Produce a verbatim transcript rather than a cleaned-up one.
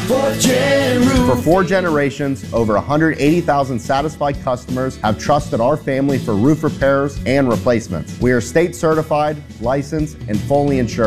Fourth Gen Roofing. For four generations, over one hundred eighty thousand satisfied customers have trusted our family for roof repairs and replacements. We are state certified, licensed, and fully insured.